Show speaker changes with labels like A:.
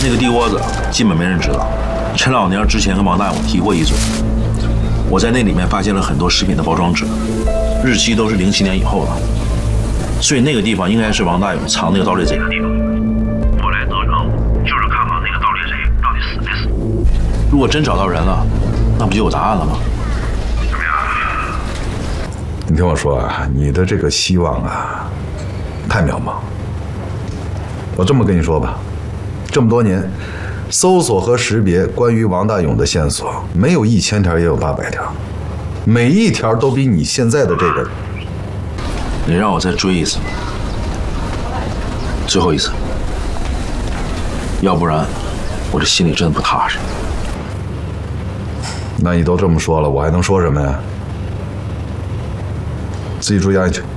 A: 那个地窝子基本没人知道。陈老娘之前跟王大勇提过一嘴，我在那里面发现了很多食品的包装纸，日期都是07年以后的，所以那个地方应该是王大勇藏那个盗猎贼的地方。我来德城就是看看那个盗猎贼到底死没死。如果真找到人了，那不就有答案了吗？怎么样？
B: 你听我说啊，你的这个希望啊，太渺茫。我这么跟你说吧，这么多年。搜索和识别关于王大勇的线索，没有1000条也有800条，每一条都比你现在的这个。
A: 你让我再追一次，最后一次，要不然我这心里真的不踏实。
B: 那你都这么说了，我还能说什么呀？自己注意安全。